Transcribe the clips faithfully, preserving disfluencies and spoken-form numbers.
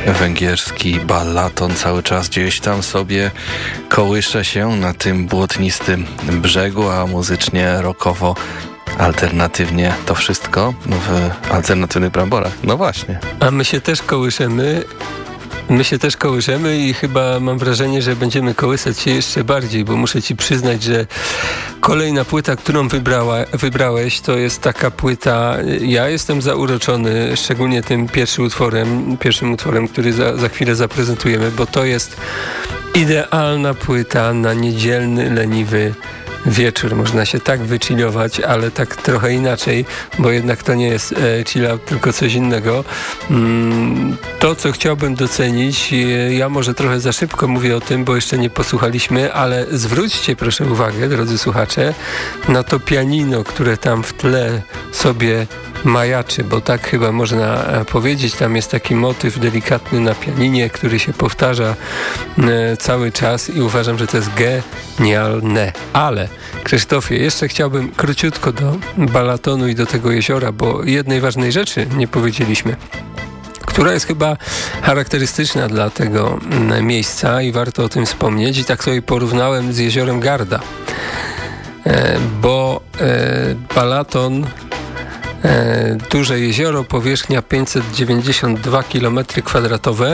węgierski ballaton cały czas gdzieś tam sobie kołysze się na tym błotnistym brzegu, a muzycznie rockowo, alternatywnie to wszystko w alternatywnych bramborach. No właśnie. A my się też kołyszemy. My się też kołyszemy i chyba mam wrażenie, że będziemy kołysać się jeszcze bardziej, bo muszę ci przyznać, że kolejna płyta, którą wybrała, wybrałeś, to jest taka płyta, ja jestem zauroczony, szczególnie tym pierwszym utworem, pierwszym utworem, który za, za chwilę zaprezentujemy, bo to jest idealna płyta na niedzielny, leniwy wieczór. Można się tak wychillować, ale tak trochę inaczej, bo jednak to nie jest e, chill out, tylko coś innego. Mm, to, co chciałbym docenić, e, ja może trochę za szybko mówię o tym, bo jeszcze nie posłuchaliśmy, ale zwróćcie proszę uwagę, drodzy słuchacze, na to pianino, które tam w tle sobie majaczy, bo tak chyba można powiedzieć. Tam jest taki motyw delikatny na pianinie, który się powtarza e, cały czas i uważam, że to jest genialne. Ale Krzysztofie, jeszcze chciałbym króciutko do balatonu i do tego jeziora, bo jednej ważnej rzeczy nie powiedzieliśmy, która jest chyba charakterystyczna dla tego miejsca i warto o tym wspomnieć. I tak sobie porównałem z jeziorem Garda, e, bo e, Balaton, E, duże jezioro, powierzchnia pięćset dziewięćdziesiąt dwa kilometry kwadratowe.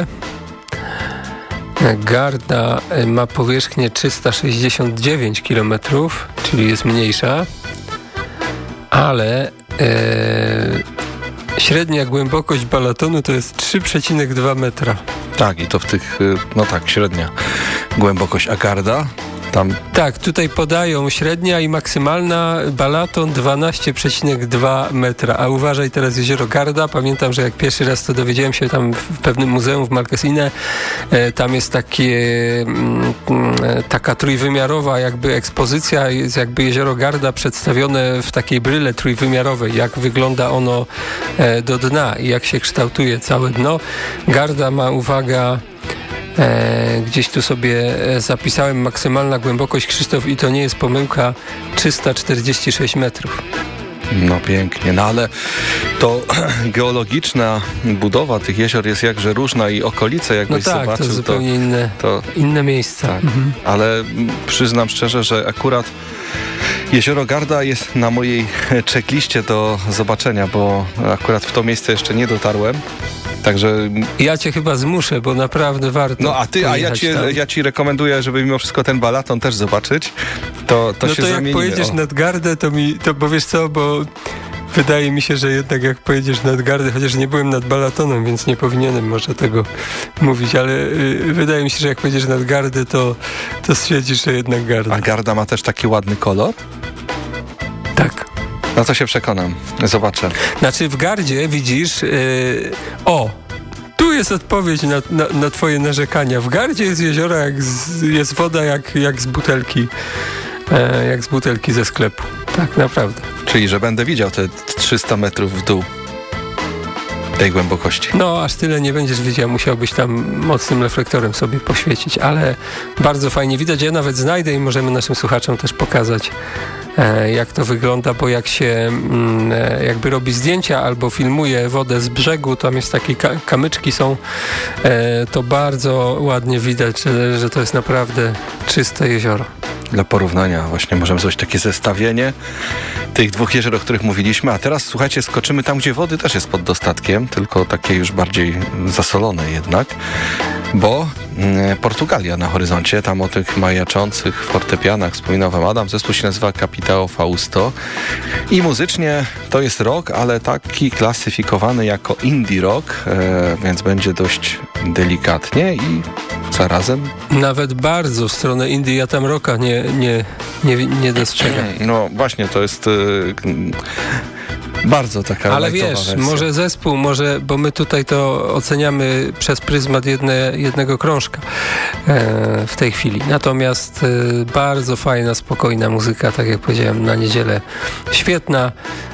Garda e, ma powierzchnię trzysta sześćdziesiąt dziewięć kilometrów, czyli jest mniejsza, ale e, średnia głębokość Balatonu to jest trzy przecinek dwa metra. Tak, i to w tych, no tak, średnia głębokość, a Garda? Tam. Tak, tutaj podają średnia i maksymalna Balaton dwanaście przecinek dwa metra, a uważaj teraz jezioro Garda. Pamiętam, że jak pierwszy raz to dowiedziałem się tam w pewnym muzeum w Marquesine, e, tam jest takie, m, m, taka trójwymiarowa jakby ekspozycja, jest jakby jezioro Garda przedstawione w takiej bryle trójwymiarowej, jak wygląda ono e, do dna i jak się kształtuje całe dno. Garda ma, uwaga, E, gdzieś tu sobie zapisałem maksymalna głębokość, Krzysztof, i to nie jest pomyłka, trzysta czterdzieści sześć metrów. No pięknie, no ale to geologiczna budowa tych jezior jest jakże różna i okolice, jakbyś no tak, zobaczył. to zupełnie to, inne, to, inne miejsca. Tak, mhm. Ale przyznam szczerze, że akurat jezioro Garda jest na mojej checkliście do zobaczenia, bo akurat w to miejsce jeszcze nie dotarłem. Także ja cię chyba zmuszę, bo naprawdę warto. No a ty, a ja ci, ja ci rekomenduję, żeby mimo wszystko ten Balaton też zobaczyć. To, to no się to jak zamienimy. pojedziesz o. nad Gardę, to mi, to bo wiesz co, bo wydaje mi się, że jednak jak pojedziesz nad Gardę, chociaż nie byłem nad Balatonem, więc nie powinienem może tego mówić, ale y, wydaje mi się, że jak pojedziesz nad Gardę, to, to stwierdzisz, że jednak Garda. A Garda ma też taki ładny kolor? Tak. No to się przekonam. Zobaczę. Znaczy w Gardzie widzisz, yy, o, tu jest odpowiedź na, na, na twoje narzekania. W Gardzie jest jezioro, jak z, jest woda jak, jak z butelki, e, jak z butelki ze sklepu. Tak, naprawdę. Czyli, że będę widział te trzysta metrów w dół tej głębokości. No, aż tyle nie będziesz widział, musiałbyś tam mocnym reflektorem sobie poświecić, ale bardzo fajnie widać. Ja nawet znajdę i możemy naszym słuchaczom też pokazać, e, jak to wygląda, bo jak się mm, e, jakby robi zdjęcia albo filmuje wodę z brzegu, tam jest takie ka- kamyczki są, e, to bardzo ładnie widać, że, że to jest naprawdę czyste jezioro. Dla porównania właśnie możemy zrobić takie zestawienie tych dwóch jezior, o których mówiliśmy, a teraz słuchajcie, skoczymy tam, gdzie wody też jest pod dostatkiem, tylko takie już bardziej zasolone jednak, bo mm, Portugalia na horyzoncie, tam o tych majaczących fortepianach wspominał wam Adam, zespół się nazywa Capitão Fausto i muzycznie to jest rock, ale taki klasyfikowany jako indie rock, e, więc będzie dość delikatnie i zarazem nawet bardzo w stronę indie, ja tam rocka nie, nie, nie, nie dostrzegam. No właśnie, to jest yy, bardzo taka ale wiesz, wersja. Może zespół, może, bo my tutaj to oceniamy przez pryzmat jedne, jednego krążka e, w tej chwili. Natomiast e, bardzo fajna, spokojna muzyka, tak jak powiedziałem, na niedzielę. Świetna.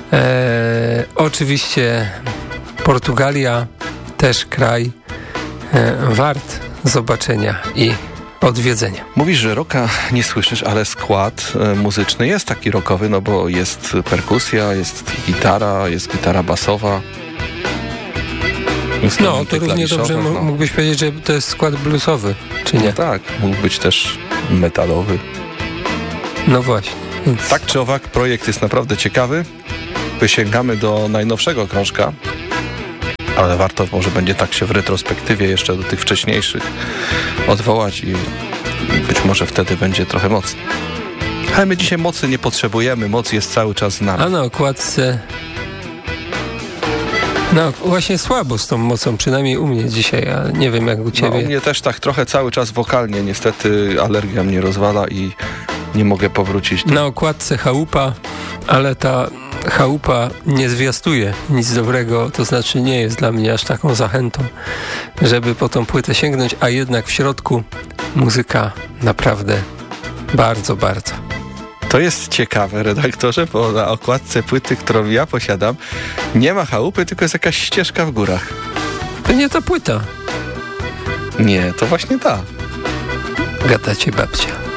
E, oczywiście Portugalia, też kraj e, wart zobaczenia i odwiedzenia. Mówisz, że rocka nie słyszysz, ale skład e, muzyczny jest taki rockowy, no bo jest perkusja, jest gitara, jest gitara basowa. No, to równie dobrze no. mógłbyś powiedzieć, że to jest skład bluesowy, czy nie? No tak, mógł być też metalowy. No właśnie. Więc... Tak czy owak, projekt jest naprawdę ciekawy. Sięgamy do najnowszego krążka, ale warto może będzie tak się w retrospektywie jeszcze do tych wcześniejszych odwołać i być może wtedy będzie trochę mocniej. Ale my dzisiaj mocy nie potrzebujemy, moc jest cały czas z nami. A na okładce... No właśnie słabo z tą mocą, przynajmniej u mnie dzisiaj, a nie wiem jak u ciebie. No, u mnie też tak trochę cały czas wokalnie, niestety alergia mnie rozwala i nie mogę powrócić. Na okładce chałupa, ale ta chałupa nie zwiastuje nic dobrego, to znaczy nie jest dla mnie aż taką zachętą, żeby po tą płytę sięgnąć, a jednak w środku muzyka naprawdę bardzo, bardzo. To jest ciekawe, redaktorze, bo na okładce płyty, którą ja posiadam, nie ma chałupy, tylko jest jakaś ścieżka w górach. To nie ta płyta. Nie, to właśnie ta. Gadacie babcia.